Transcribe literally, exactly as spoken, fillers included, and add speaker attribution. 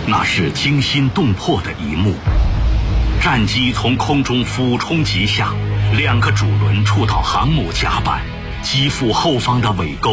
Speaker 1: 那是惊心动魄的一幕。战机从空中俯冲急下，两个主轮触到航母甲板，击覆后方的尾钩。